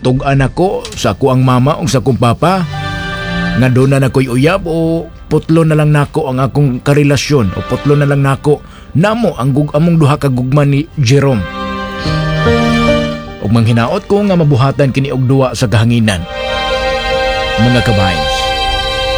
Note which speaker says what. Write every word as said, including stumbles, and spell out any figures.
Speaker 1: tug-an ako sa kuang mama o sa kong papa nga doon na nako'y uyab o putlo na lang nako ang akong karelasyon o putlo na lang nako namo ang gug among duha ka gugma ni Jerome. Ug manghinaot ko nga mabuhatan kini og duwa sa kahanginan. Mga kabayan.